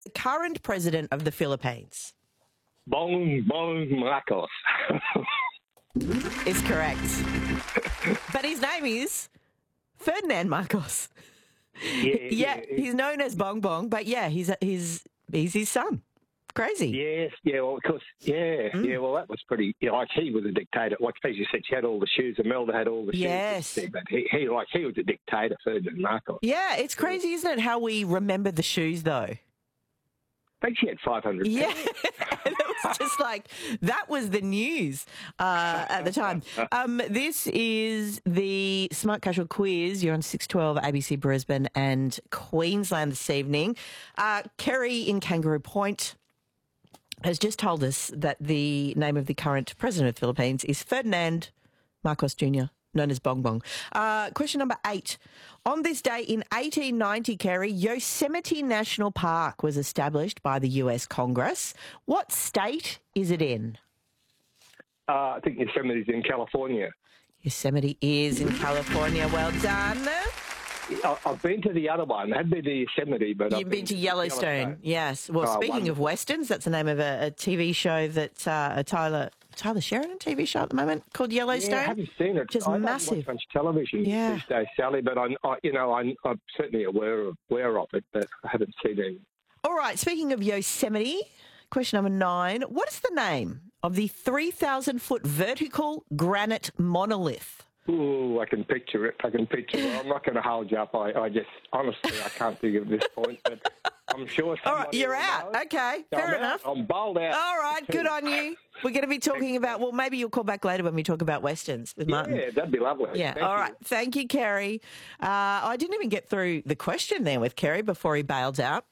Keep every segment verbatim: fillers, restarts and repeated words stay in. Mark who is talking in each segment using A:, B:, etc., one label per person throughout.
A: current president of the Philippines?
B: Bongbong Marcos.
A: Is correct. But his name is Ferdinand Marcos.
B: Yeah,
A: Yeah,
B: yeah,
A: he's known as Bong Bong, but yeah, he's he's he's his son. Crazy.
B: Yes, yeah, well, of course, yeah,
A: Mm.
B: yeah, well, that was pretty, yeah, like, he was a dictator. Like, as you said, she had all the shoes, Imelda had all the shoes.
A: Yes.
B: But he, he, like, he was a dictator, Ferdinand Marcos.
A: Yeah, it's crazy, isn't it, how we remember the shoes, though?
B: I think she had five hundred
A: Yeah, it was just like, that was the news uh, at the time. Um, this is the Smart Casual Quiz. You're on six twelve A B C Brisbane and Queensland this evening. Uh, Kerry in Kangaroo Point has just told us that the name of the current president of the Philippines is Ferdinand Marcos Junior, known as Bong Bong. Uh, question number eight. On this day in eighteen ninety, Kerry, Yosemite National Park was established by the U S Congress. What state is it in?
B: Uh, I think Yosemite's in California.
A: Yosemite is in California. Well done.
B: I, I've been to the other one. I haven't been to Yosemite, but
A: You've
B: I've
A: been to Yellowstone.
B: Yellowstone.
A: Yes. Well,
B: Oh,
A: speaking of
B: wonderful.
A: westerns, that's the name of a, a T V show that uh, a Tyler Tyler Sheridan T V show at the moment called Yellowstone.
B: Yeah, I haven't seen it.
A: Just
B: I don't
A: massive.
B: watch much television
A: Yeah.
B: these days, Sally, but I'm, I, you know, I'm, I'm certainly aware of, aware of it, but I haven't seen it.
A: All right, speaking of Yosemite, question number nine. What is the name of the three thousand foot vertical granite monolith?
B: Ooh, I can picture it. I can picture it. I'm not going to hold you up. I, I just, honestly, I can't think of this point, but I'm sure
A: All
B: somebody
A: right, you're
B: will
A: out.
B: know.
A: Okay,
B: So
A: fair
B: I'm out.
A: enough.
B: I'm bowled out.
A: All right, good on you. We're going to be talking about, well, maybe you'll call back later when we talk about westerns with Martin.
B: Yeah, that'd be lovely.
A: Yeah,
B: Thank
A: all
B: you.
A: right. Thank you, Kerry. Uh, I didn't even get through the question there with Kerry before he bailed out.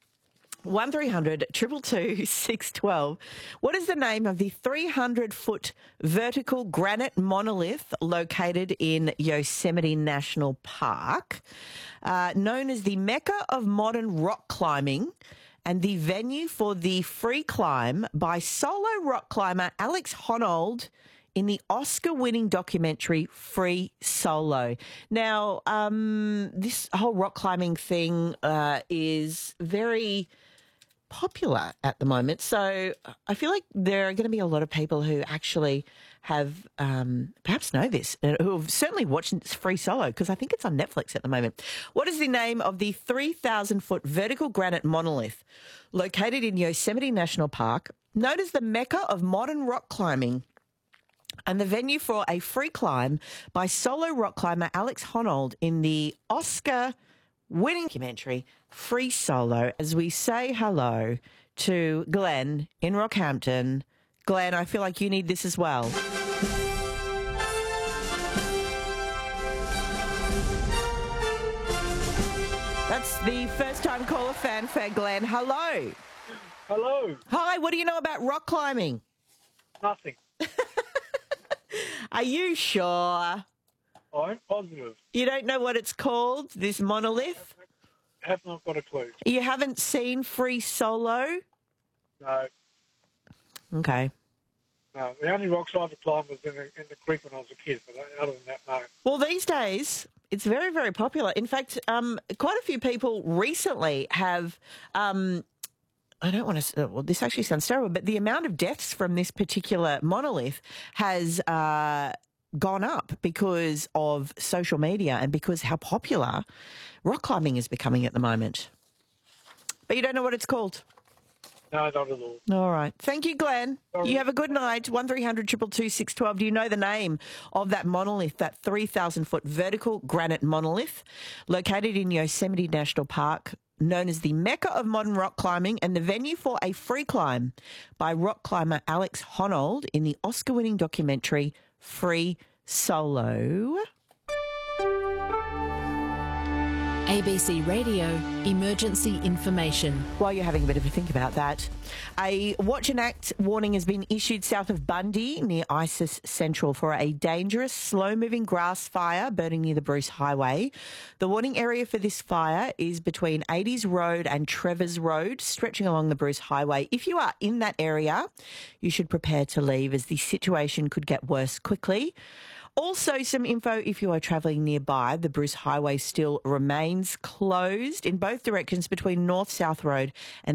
A: one three hundred two two two six one two. What is the name of the three hundred foot vertical granite monolith located in Yosemite National Park, uh, known as the Mecca of modern rock climbing and the venue for the free climb by solo rock climber Alex Honnold in the Oscar-winning documentary Free Solo. Now, um, this whole rock climbing thing uh, is very popular at the moment. So I feel like there are going to be a lot of people who actually have um, perhaps know this, uh, who have certainly watched Free Solo, because I think it's on Netflix at the moment. What is the name of the three thousand foot vertical granite monolith located in Yosemite National Park, known as the Mecca of modern rock climbing and the venue for a free climb by solo rock climber Alex Honnold in the Oscar-winning documentary Free Solo, as we say hello to Glenn in Rockhampton. Glenn, I feel like you need this as well. That's the first-time caller fanfare, Glenn. Hello.
C: Hello.
A: Hi, what do you know about rock climbing?
C: Nothing.
A: Are you sure?
C: I'm positive.
A: You don't know what it's called, this monolith?
C: Have not got a clue.
A: You haven't seen Free Solo?
C: No,
A: Okay.
C: no. The only rocks I've climbed was in the, in the creek when I was a kid, but other than that, no.
A: Well, these days, it's very, very popular. In fact, um, quite a few people recently have... Um, I don't want to... Well, this actually sounds terrible, but the amount of deaths from this particular monolith has uh, gone up because of social media and because how popular rock climbing is becoming at the moment. But you don't know what it's called?
C: No, not at all.
A: All right. Thank you, Glenn.
C: Sorry.
A: You have a good night. one three hundred two two two six one two. Do you know the name of that monolith, that three thousand foot vertical granite monolith located in Yosemite National Park, known as the Mecca of modern rock climbing and the venue for a free climb by rock climber Alex Honnold in the Oscar-winning documentary Free Solo?
D: A B C Radio Emergency Information.
A: While you're having a bit of a think about that, a watch and act warning has been issued south of Bundy near ISIS Central for a dangerous, slow-moving grass fire burning near the Bruce Highway. The warning area for this fire is between eighties Road and Trevors Road, stretching along the Bruce Highway. If you are in that area, you should prepare to leave as the situation could get worse quickly. Also, some info if you are travelling nearby. The Bruce Highway still remains closed in both directions between North South Road and